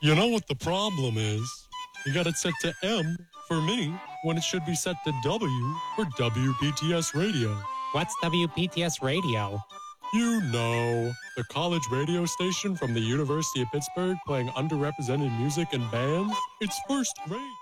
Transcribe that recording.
You know what the problem is? You got it set to M for me when it should be set to W for WPTS Radio. What's WPTS Radio? You know, the college radio station from the University of Pittsburgh playing underrepresented music and bands. It's first rate.